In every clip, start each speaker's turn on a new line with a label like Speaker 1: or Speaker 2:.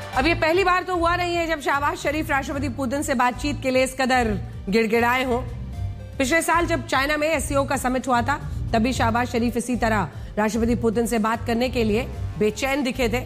Speaker 1: अब ये पहली बार तो हुआ नहीं है जब शहबाज शरीफ राष्ट्रपति पुतिन से बातचीत के लिए इस कदर गिड़गिड़ाए हों। पिछले साल जब चाइना में एससीओ का समिट हुआ था तभी शहबाज शरीफ इसी तरह राष्ट्रपति पुतिन से बात करने के लिए बेचैन दिखे थे।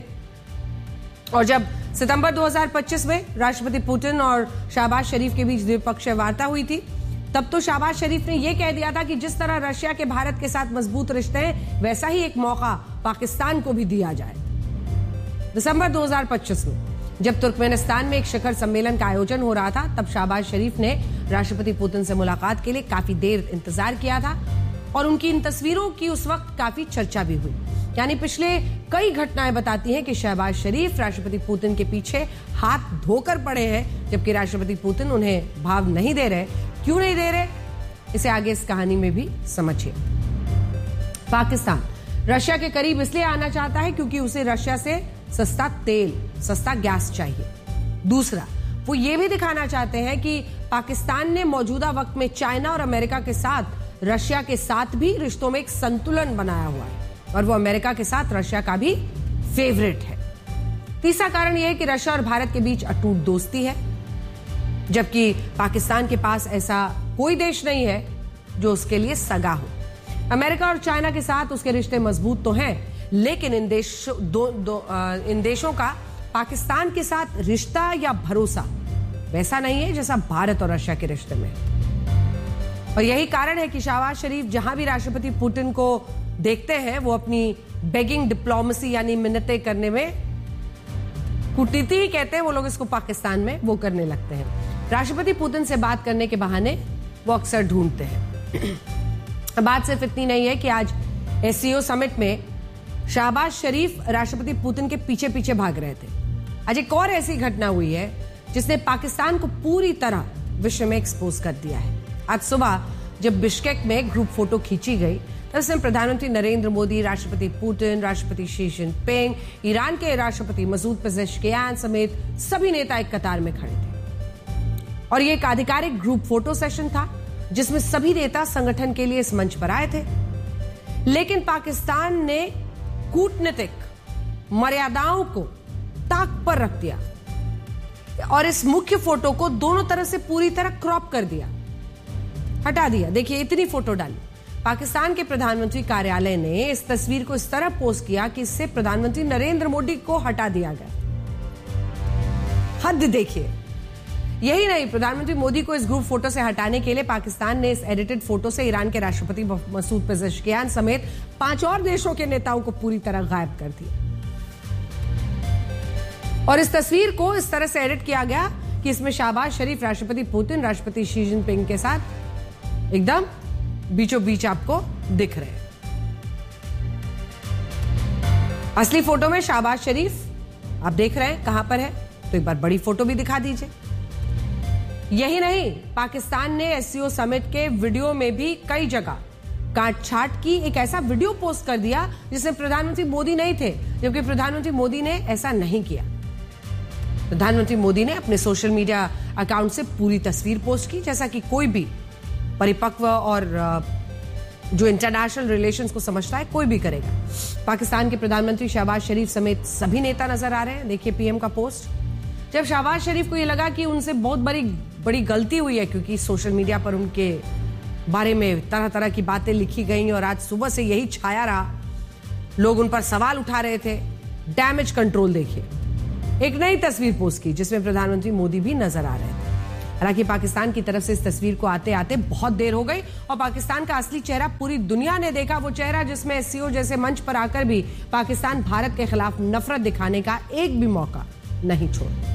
Speaker 1: और जब सितंबर 2025 में राष्ट्रपति पुतिन और शहबाज शरीफ के बीच द्विपक्षीय वार्ता हुई थी तब तो शहबाज शरीफ ने यह कह दिया था कि जिस तरह रशिया के भारत के साथ मजबूत रिश्ते हैं वैसा ही एक मौका पाकिस्तान को भी दिया जाए। दिसंबर 2025 में जब तुर्कमेनिस्तान में एक शिखर सम्मेलन का आयोजन हो रहा था तब शहबाज शरीफ ने राष्ट्रपति पुतिन से मुलाकात के लिए काफी देर इंतजार किया था और उनकी इन तस्वीरों की उस वक्त काफी चर्चा भी हुई। यानी पिछले कई घटनाएं बताती हैं कि शहबाज शरीफ राष्ट्रपति पुतिन के पीछे हाथ धोकर पड़े हैं जबकि राष्ट्रपति पुतिन उन्हें भाव नहीं दे रहे। क्यों नहीं दे रहे, इसे आगे इस कहानी में भी समझिए। पाकिस्तान रशिया के करीब इसलिए आना चाहता है क्योंकि उसे रशिया से सस्ता तेल, सस्ता गैस चाहिए। दूसरा, वो ये भी दिखाना चाहते हैं कि पाकिस्तान ने मौजूदा वक्त में चाइना और अमेरिका के साथ रशिया के साथ भी रिश्तों में एक संतुलन बनाया हुआ है और वो अमेरिका के साथ रशिया का भी फेवरेट है। तीसरा कारण यह है कि रशिया और भारत के बीच अटूट दोस्ती है जबकि पाकिस्तान के पास ऐसा कोई देश नहीं है जो उसके लिए सगा हो। अमेरिका और चाइना के साथ उसके रिश्ते मजबूत तो हैं लेकिन इन देशों का पाकिस्तान के साथ रिश्ता या भरोसा वैसा नहीं है जैसा भारत और रशिया के रिश्ते में। और यही कारण है कि शहबाज शरीफ जहां भी राष्ट्रपति पुतिन को देखते हैं वो अपनी बेगिंग डिप्लोमेसी यानी मिन्नतें करने में, कूटनीति ही कहते हैं वो लोग इसको पाकिस्तान में, वो करने लगते हैं। राष्ट्रपति पुतिन से बात करने के बहाने वो अक्सर ढूंढते हैं। बात सिर्फ इतनी नहीं है कि आज एससीओ समिट में शहबाज शरीफ राष्ट्रपति पुतिन के पीछे पीछे भाग रहे थे। आज एक और ऐसी घटना हुई है जिसने पाकिस्तान को पूरी तरह विश्व में एक्सपोज कर दिया है। आज सुबह जब बिश्केक में ग्रुप फोटो खींची गई तब उसमें प्रधानमंत्री नरेंद्र मोदी, राष्ट्रपति पुतिन, राष्ट्रपति शी जिनपिंग, ईरान के राष्ट्रपति मसूद पेजेश्कियान समेत सभी नेता एक कतार में खड़े थे। और ये एक आधिकारिक ग्रुप फोटो सेशन था जिसमें सभी नेता संगठन के लिए इस मंच पर आए थे। लेकिन पाकिस्तान ने कूटनीतिक मर्यादाओं को ताक पर रख दिया और इस मुख्य फोटो को दोनों तरफ से पूरी तरह क्रॉप कर दिया, हटा दिया। देखिए इतनी फोटो डाली। पाकिस्तान के प्रधानमंत्री कार्यालय ने इस तस्वीर को इस तरह पोस्ट किया कि इससे प्रधानमंत्री नरेंद्र मोदी को हटा दिया गया। हद देखिए। यही नहीं, प्रधानमंत्री मोदी को इस ग्रुप फोटो से हटाने के लिए पाकिस्तान ने इस एडिटेड फोटो से ईरान के राष्ट्रपति मसूद पेजेश्कियान समेत 5 और देशों के नेताओं को पूरी तरह गायब कर दिया। और इस तस्वीर को इस तरह से एडिट किया गया कि इसमें शहबाज शरीफ राष्ट्रपति पुतिन, राष्ट्रपति शी जिनपिंग के साथ एकदम बीचों बीच आपको दिख रहे हैं। असली फोटो में शहबाज शरीफ आप देख रहे हैं कहां पर है, तो एक बार बड़ी फोटो भी दिखा दीजिए। यही नहीं, पाकिस्तान ने एससीओ समिट के वीडियो में भी कई जगह काट छाट की एक ऐसा वीडियो पोस्ट कर दिया जिसमें प्रधानमंत्री मोदी नहीं थे, जबकि प्रधानमंत्री मोदी ने ऐसा नहीं किया। प्रधानमंत्री मोदी ने अपने सोशल मीडिया अकाउंट से पूरी तस्वीर पोस्ट की जैसा कि कोई भी परिपक्व और जो इंटरनेशनल रिलेशंस को समझता है कोई भी करेगा। पाकिस्तान के प्रधानमंत्री शहबाज शरीफ समेत सभी नेता नजर आ रहे हैं। देखिए पीएम का पोस्ट। जब शहबाज शरीफ को यह लगा कि उनसे बहुत बड़ी गलती हुई है क्योंकि सोशल मीडिया पर उनके बारे में तरह तरह की बातें लिखी गई और आज सुबह से यही छाया रहा, लोग उन पर सवाल उठा रहे थे। डैमेज कंट्रोल देखिए, एक नई तस्वीर पोस्ट की जिसमें प्रधानमंत्री मोदी भी नजर आ रहे थे। हालांकि पाकिस्तान की तरफ से इस तस्वीर को आते आते बहुत देर हो गई और पाकिस्तान का असली चेहरा पूरी दुनिया ने देखा, वो चेहरा जिसमें एससीओ जैसे मंच पर आकर भी पाकिस्तान भारत के खिलाफ नफरत दिखाने का एक भी मौका नहीं छोड़ा।